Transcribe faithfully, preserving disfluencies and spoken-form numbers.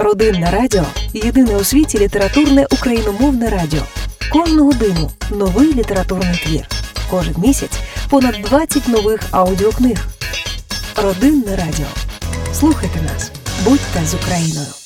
Родинне радіо – єдине у світі літературне україномовне радіо. Кожну годину – новий літературний твір. Кожен місяць – понад двадцять нових аудіокниг. Родинне радіо. Слухайте нас. Будьте з Україною.